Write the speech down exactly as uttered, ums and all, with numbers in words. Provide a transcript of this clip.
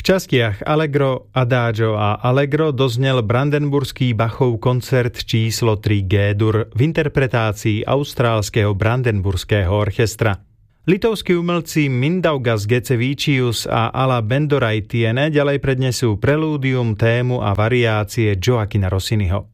V častiach Allegro, Adagio a Allegro doznel brandenburský Bachov koncert číslo tri G-dur v interpretácii austrálskeho brandenburského orchestra. Litovskí umelci Mindaugas Gecevicius a Ala Bendoraitiene ďalej prednesú prelúdium, tému a variácie Gioachina Rossiniho.